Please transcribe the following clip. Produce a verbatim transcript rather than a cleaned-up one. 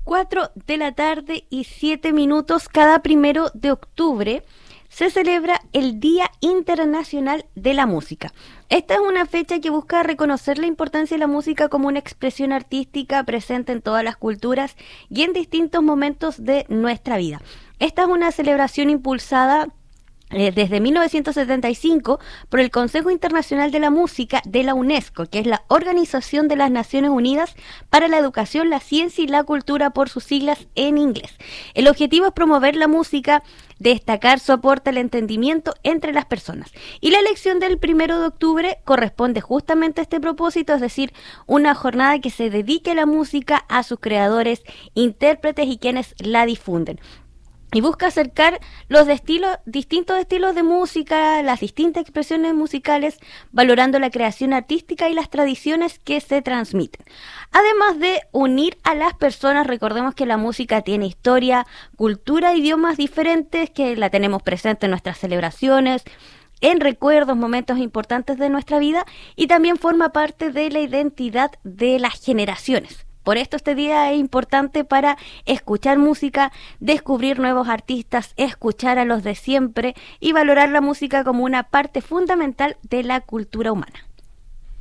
cuatro de la tarde y siete minutos. Cada primero de octubre se celebra el Día Internacional de la Música. Esta es una fecha que busca reconocer la importancia de la música como una expresión artística presente en todas las culturas y en distintos momentos de nuestra vida. Esta es una celebración impulsada Eh, desde mil novecientos setenta y cinco por el Consejo Internacional de la Música de la UNESCO, que es la Organización de las Naciones Unidas para la Educación, la Ciencia y la Cultura, por sus siglas en inglés. El objetivo es promover la música, destacar su aporte al entendimiento entre las personas. Y la elección del primero de octubre corresponde justamente a este propósito, es decir, una jornada que se dedique a la música, a sus creadores, intérpretes y quienes la difunden. Y busca acercar los de estilos, distintos estilos de música, las distintas expresiones musicales, valorando la creación artística y las tradiciones que se transmiten. Además de unir a las personas, recordemos que la música tiene historia, cultura, idiomas diferentes, que la tenemos presente en nuestras celebraciones, en recuerdos, momentos importantes de nuestra vida, y también forma parte de la identidad de las generaciones. Por esto este día es importante para escuchar música, descubrir nuevos artistas, escuchar a los de siempre y valorar la música como una parte fundamental de la cultura humana.